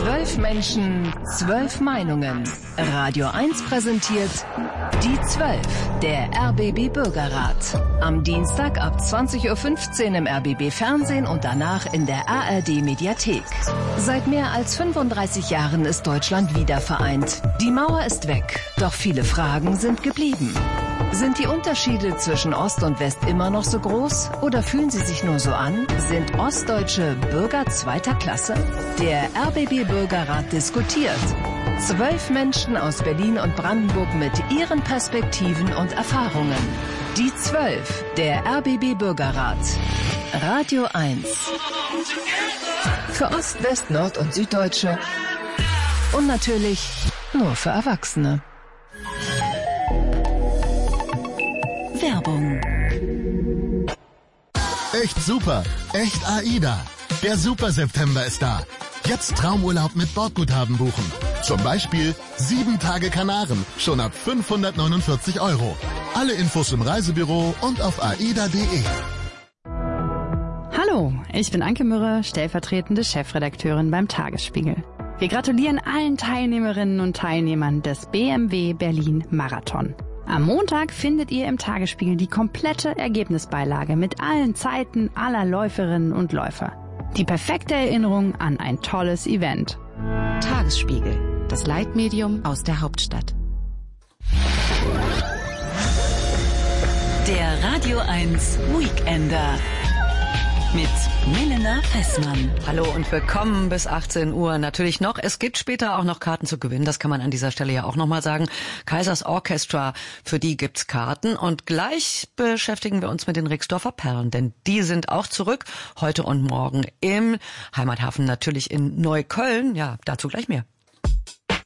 12 Menschen, 12 Meinungen. Radio 1 präsentiert Die 12, der RBB Bürgerrat. Am Dienstag ab 20.15 Uhr im RBB Fernsehen und danach in der ARD Mediathek. Seit mehr als 35 Jahren ist Deutschland wieder vereint. Die Mauer ist weg, doch viele Fragen sind geblieben. Sind die Unterschiede zwischen Ost und West immer noch so groß? Oder fühlen sie sich nur so an? Sind Ostdeutsche Bürger zweiter Klasse? Der RBB Bürgerrat diskutiert. 12 Menschen aus Berlin und Brandenburg mit ihren Perspektiven und Erfahrungen. Die 12, der RBB Bürgerrat. Radio 1. Für Ost, West, Nord- und Süddeutsche. Und natürlich nur für Erwachsene. Werbung. Echt super, echt AIDA. Der Super September ist da. Jetzt Traumurlaub mit Bordguthaben buchen. Zum Beispiel 7 Tage Kanaren, schon ab 549 €. Alle Infos im Reisebüro und auf aida.de. Hallo, ich bin Anke Mürre, stellvertretende Chefredakteurin beim Tagesspiegel. Wir gratulieren allen Teilnehmerinnen und Teilnehmern des BMW Berlin Marathon. Am Montag findet ihr im Tagesspiegel die komplette Ergebnisbeilage mit allen Zeiten aller Läuferinnen und Läufer. Die perfekte Erinnerung an ein tolles Event. Tagesspiegel, das Leitmedium aus der Hauptstadt. Der Radio 1 Weekender mit Milena Fessmann. Hallo und willkommen bis 18 Uhr. Natürlich noch, es gibt später auch noch Karten zu gewinnen. Das kann man an dieser Stelle ja auch nochmal sagen. Kaisers Orchestra, für die gibt's Karten. Und gleich beschäftigen wir uns mit den Rixdorfer Perlen, denn die sind auch zurück. Heute und morgen im Heimathafen, natürlich in Neukölln. Ja, dazu gleich mehr.